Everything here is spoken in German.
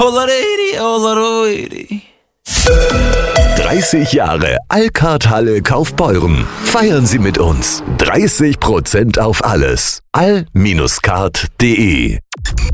Olaredi, olaredi. 30 Jahre Alcard-Halle Kaufbeuren. Feiern Sie mit uns. 30% auf alles. all-card.de